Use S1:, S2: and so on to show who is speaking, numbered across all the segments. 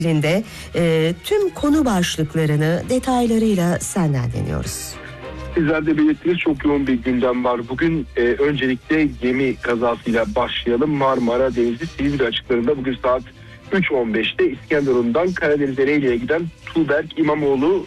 S1: Tüm konu başlıklarını detaylarıyla senden dinliyoruz.
S2: Sizler de belirttiniz, çok yoğun bir gündem var. Bugün öncelikle gemi kazasıyla başlayalım. Marmara Denizi Silivri açıklarında bugün saat 3.15'te İskenderun'dan Karadeniz Ereğli'ye giden Tuğberk İmamoğlu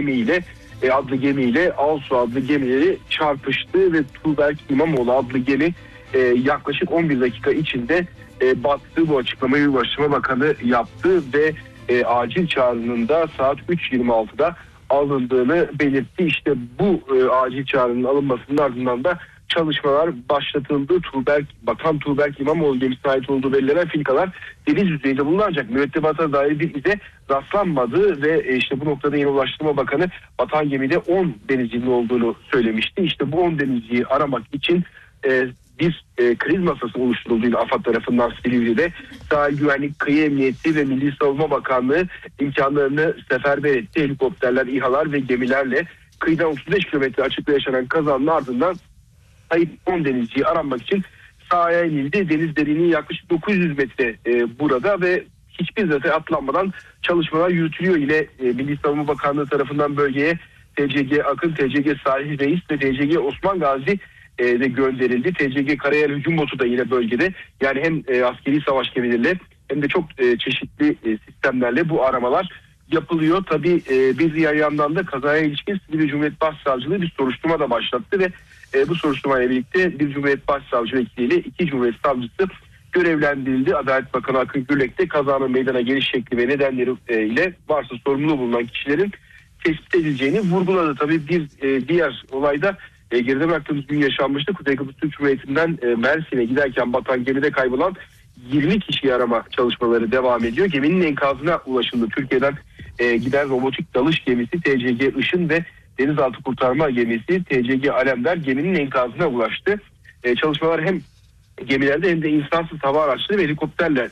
S2: adlı gemiyle Alsu adlı gemileri çarpıştı ve Tuğberk İmamoğlu adlı gemi yaklaşık 11 dakika içinde battı. Bu açıklamayı Ulaştırma Bakanı yaptı ve acil çağrının da saat 3.26'da alındığını belirtti. İşte bu acil çağrının alınmasının ardından da çalışmalar başlatıldı. Bakan Tuğberk İmamoğlu gemisine ait olduğu belirlenen filkalar deniz yüzeyinde bulundu, ancak mürettebata dair bir ize rastlanmadı ve işte bu noktada yine Ulaştırma Bakanı batan gemide 10 denizcinin olduğunu söylemişti. İşte bu 10 denizciyi aramak için bir kriz masası oluşturuldu yine AFAD tarafından Silivri'de. Sahil Güvenlik, Kıyı Emniyeti ve Milli Savunma Bakanlığı imkanlarını seferber etti. Helikopterler, İHA'lar ve gemilerle kıyıdan 35 kilometre açıkta yaşanan kazanın ardından kayıp 10 denizciyi aranmak için sahaya inildi. Deniz derinliği yaklaşık 900 metre burada ve hiçbir zaten atlanmadan çalışmalar yürütülüyor. Yine Milli Savunma Bakanlığı tarafından bölgeye TCG Akın, TCG Salih Reis ve TCG Osman Gazi de gönderildi. TCG Karayel Hücum Botu da yine bölgede. Yani hem askeri savaş gemileriyle hem de çok çeşitli sistemlerle bu aramalar yapılıyor. Tabii bir diğer yandan da kazaya ilişkin Silivri Cumhuriyet Başsavcılığı bir soruşturma da başlattı ve bu soruşturmayla birlikte bir Cumhuriyet Başsavcı vekiliyle 2 Cumhuriyet Savcısı görevlendirildi. Adalet Bakanı Akın Gürlek de kazanın meydana geliş şekli ve nedenleri ile varsa sorumlu bulunan kişilerin tespit edileceğini vurguladı. Tabii bir diğer olayda geride bıraktığımız gün yaşanmıştı. Kuzey Kıbrıs Türk Cumhuriyeti'nden Mersin'e giderken batan gemide kaybolan 20 kişiyi arama çalışmaları devam ediyor. Geminin enkazına ulaşıldı. Türkiye'den giden robotik dalış gemisi TCG Işın ve denizaltı kurtarma gemisi TCG Alemdar geminin enkazına ulaştı. Çalışmalar hem gemilerde hem de insansız hava araçları ve helikopterlerle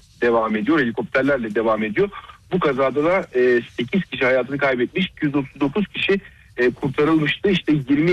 S2: devam ediyor. Bu kazada da 8 kişi hayatını kaybetmiş, 239 kişi kurtarılmıştı. İşte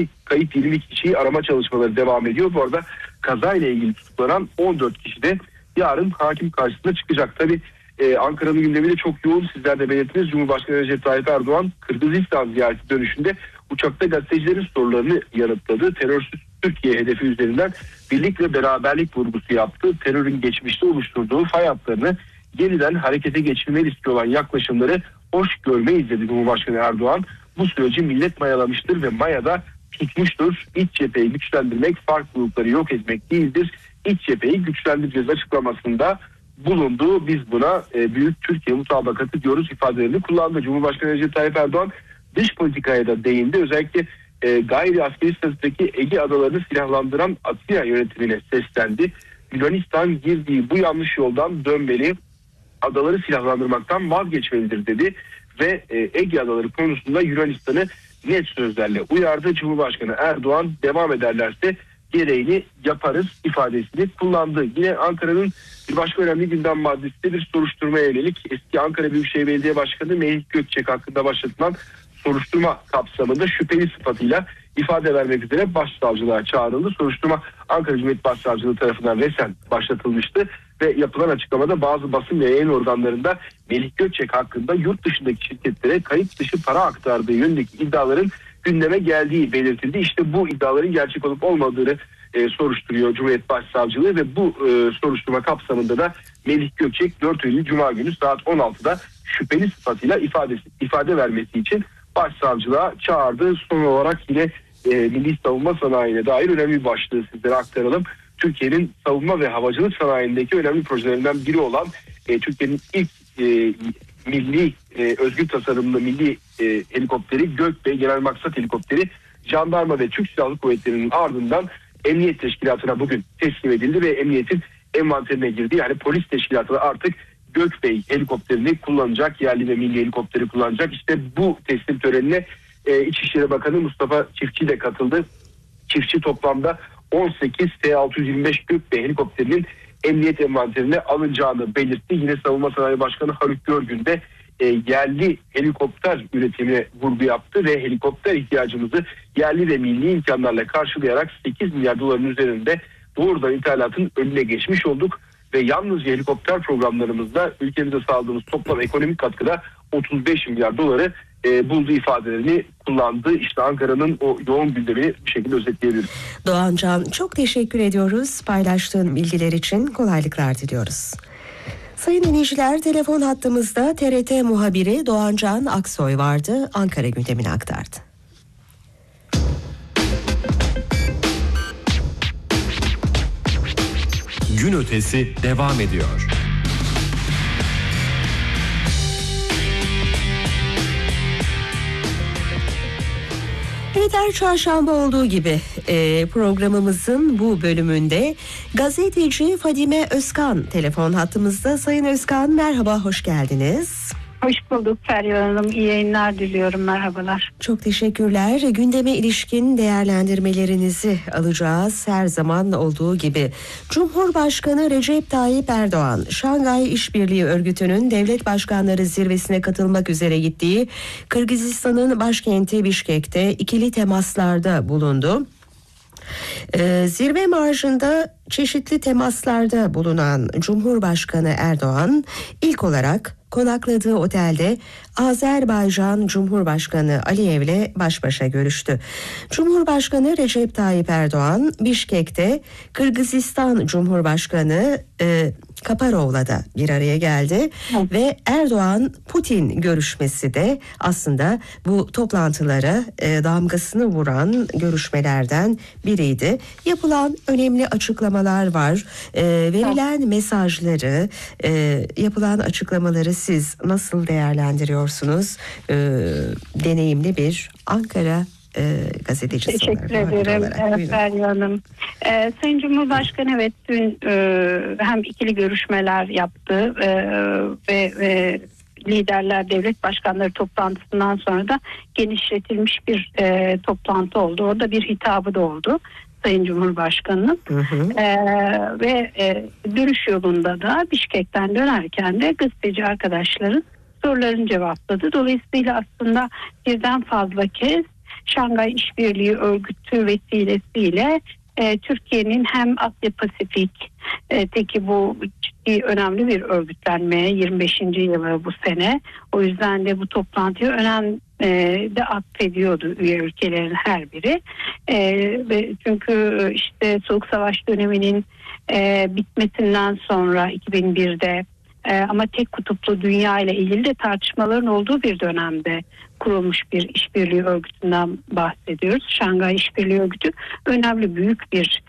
S2: 20 kişiyi arama çalışmaları devam ediyor. Bu arada kazayla ilgili tutuklanan 14 kişi de yarın hakim karşısına çıkacak. Tabii Ankara'nın gündemi de çok yoğun. Sizler de belirttiniz. Cumhurbaşkanı Recep Tayyip Erdoğan Kırgızistan ziyareti dönüşünde uçakta gazetecilerin sorularını yanıtladı. Terörsüz Türkiye hedefi üzerinden birlik ve beraberlik vurgusu yaptı. Terörün geçmişte oluşturduğu fay hatlarını yeniden harekete geçirme riski olan yaklaşımları hoş görmeyiz dedi Cumhurbaşkanı Erdoğan. Bu süreci millet mayalamıştır ve mayada tutmuştur. İç cepheyi güçlendirmek farklılıkları yok etmek değildir. İç cepheyi güçlendireceğiz açıklamasında bulundu. Biz buna büyük Türkiye mutabakatı diyoruz ifadelerini kullandı. Cumhurbaşkanı Recep Tayyip Erdoğan dış politikaya da değindi. Özellikle gayri askeri statüdeki Ege adalarını silahlandıran Atina yönetimine seslendi. Yunanistan girdiği bu yanlış yoldan dönmeli, adaları silahlandırmaktan vazgeçmelidir dedi ve Ege adaları konusunda Yunanistan'ı net sözlerle uyardı. Cumhurbaşkanı Erdoğan devam ederlerse gereğini yaparız ifadesini kullandı. Yine Ankara'nın bir başka önemli gündem maddesi de bir soruşturmaya yönelik eski Ankara Büyükşehir Belediye Başkanı Melih Gökçek hakkında başlatılan soruşturma kapsamında şüpheli sıfatıyla ifade vermek üzere başsavcılığa çağrıldı. Soruşturma Ankara Cumhuriyet Başsavcılığı tarafından resen başlatılmıştı ve yapılan açıklamada bazı basın ve yayın organlarında Melih Gökçek hakkında yurt dışındaki şirketlere kayıt dışı para aktardığı yönündeki iddiaların gündeme geldiği belirtildi. İşte bu iddiaların gerçek olup olmadığını soruşturuyor Cumhuriyet Başsavcılığı ve bu soruşturma kapsamında da Melih Gökçek 4 Eylül Cuma günü saat 16'da şüpheli sıfatıyla ifade vermesi için başsavcılığa çağırdı. Son olarak yine milli savunma sanayine dair önemli bir başlığı sizlere aktaralım. Türkiye'nin savunma ve havacılık sanayindeki önemli projelerinden biri olan Türkiye'nin ilk milli özgür tasarımlı milli helikopteri Gökbey Genel Maksat Helikopteri Jandarma ve Türk Silahlı Kuvvetleri'nin ardından Emniyet Teşkilatı'na bugün teslim edildi ve emniyetin envanterine girdi. Yani polis teşkilatı artık Gökbey helikopterini kullanacak, yerli ve milli helikopteri kullanacak. İşte bu teslim törenine İçişleri Bakanı Mustafa Çiftçi de katıldı. Çiftçi toplamda 18 T-625 Gökbey helikopterinin emniyet envanterine alınacağını belirtti. Yine Savunma Sanayi Başkanı Haluk Görgün de yerli helikopter üretimine vurgu yaptı ve helikopter ihtiyacımızı yerli ve milli imkanlarla karşılayarak 8 milyar doların üzerinde doğrudan ithalatın önüne geçmiş olduk. ve yalnızca helikopter programlarımızda ülkemize sağladığımız toplam ekonomik katkıda 35 milyar doları bulduğu ifadelerini kullandı. İşte Ankara'nın o yoğun gündemini bu şekilde özetleyebiliriz.
S1: Doğancan, çok teşekkür ediyoruz. Paylaştığın bilgiler için kolaylıklar diliyoruz. Sayın dinleyiciler, telefon hattımızda TRT muhabiri Doğancan Aksoy vardı. Ankara gündemini aktardı.
S3: Gün ötesi devam ediyor.
S1: Evet, her çarşamba olduğu gibi programımızın bu bölümünde gazeteci Fadime Özkan telefon hattımızda. Sayın Özkan, merhaba, hoş geldiniz.
S4: Hoş bulduk Feryal Hanım. İyi yayınlar diliyorum. Merhabalar.
S1: Çok teşekkürler. Gündeme ilişkin değerlendirmelerinizi alacağız her zaman olduğu gibi. Cumhurbaşkanı Recep Tayyip Erdoğan, Şangay İşbirliği Örgütü'nün devlet başkanları zirvesine katılmak üzere gittiği Kırgızistan'ın başkenti Bişkek'te ikili temaslarda bulundu. Zirve marjında çeşitli temaslarda bulunan Cumhurbaşkanı Erdoğan ilk olarak konakladığı otelde Azerbaycan Cumhurbaşkanı Aliyev'le baş başa görüştü. Cumhurbaşkanı Recep Tayyip Erdoğan Bişkek'te Kırgızistan Cumhurbaşkanı Kaparov'la da bir araya geldi ve Erdoğan-Putin görüşmesi de aslında bu toplantılara damgasını vuran görüşmelerden biriydi. Yapılan önemli açıklamalar var. Verilen mesajları, yapılan açıklamaları siz nasıl değerlendiriyorsunuz? Deneyimli bir Ankara gazetecisi
S4: teşekkür ederim Feryal Hanım. Sayın Cumhurbaşkanı evet dün hem ikili görüşmeler yaptı ve liderler devlet başkanları toplantısından sonra da genişletilmiş bir toplantı oldu. Orada bir hitabı da oldu Sayın Cumhurbaşkanı'nın. Ve dönüş yolunda da Bişkek'ten dönerken de gazeteci arkadaşların sorularını cevapladı. Dolayısıyla aslında birden fazla kez Şangay İşbirliği Örgütü vesilesiyle Türkiye'nin hem Asya Pasifik'teki bu ciddi önemli bir örgütlenmeye 25. yılı bu sene. O yüzden de bu toplantıya önem de atfediyordu üye ülkelerin her biri. Çünkü işte Soğuk Savaş döneminin bitmesinden sonra 2001'de ama tek kutuplu dünya ile ilgili de tartışmaların olduğu bir dönemde kurulmuş bir işbirliği örgütünden bahsediyoruz. Şangay İşbirliği Örgütü önemli, büyük bir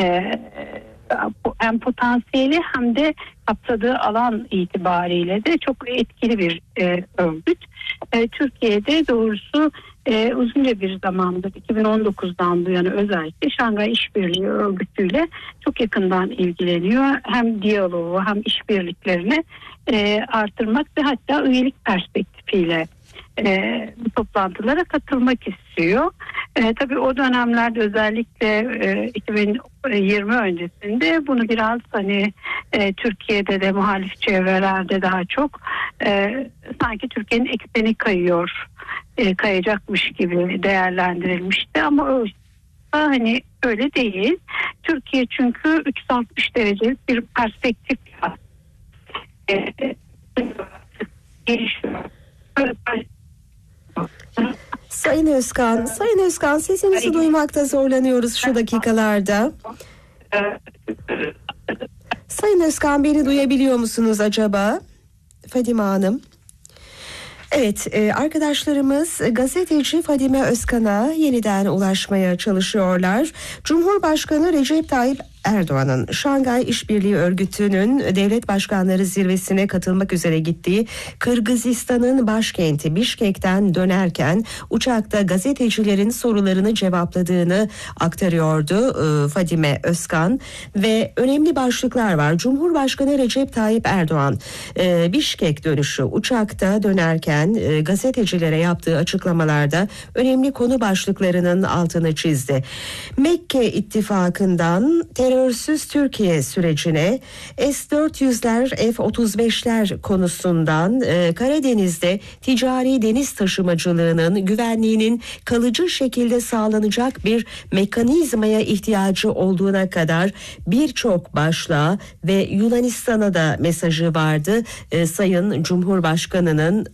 S4: hem potansiyeli hem de kapsadığı alan itibariyle de çok etkili bir örgüt. Türkiye'de doğrusu uzunca bir zamandır 2019'dan bu yana özellikle Şangay İşbirliği Örgütü'yle çok yakından ilgileniyor. Hem diyaloğu hem işbirliklerini artırmak ve hatta üyelik perspektifiyle bu toplantılara katılmak istiyor. Tabii o dönemlerde özellikle 2020 öncesinde bunu biraz Türkiye'de de muhalif çevrelerde daha çok sanki Türkiye'nin ekseni kayacakmış gibi değerlendirilmişti ama öyle değil. Türkiye çünkü 360 derecelik bir perspektif gelişiyor.
S1: Sayın Özkan, sesinizi duymakta zorlanıyoruz şu dakikalarda. Sayın Özkan, beni duyabiliyor musunuz acaba? Fadime Hanım. Evet, arkadaşlarımız gazeteci Fadime Özkan'a yeniden ulaşmaya çalışıyorlar. Cumhurbaşkanı Recep Tayyip Erdoğan'ın Şangay İşbirliği Örgütü'nün devlet başkanları zirvesine katılmak üzere gittiği Kırgızistan'ın başkenti Bişkek'ten dönerken uçakta gazetecilerin sorularını cevapladığını aktarıyordu Fadime Özkan ve önemli başlıklar var. Cumhurbaşkanı Recep Tayyip Erdoğan Bişkek dönüşü uçakta dönerken gazetecilere yaptığı açıklamalarda önemli konu başlıklarının altını çizdi. Mekke ittifakından terör terörsüz Türkiye sürecine, S-400'ler, F-35'ler konusundan Karadeniz'de ticari deniz taşımacılığının güvenliğinin kalıcı şekilde sağlanacak bir mekanizmaya ihtiyacı olduğuna kadar birçok başlığa ve Yunanistan'a da mesajı vardı. Sayın Cumhurbaşkanı'nın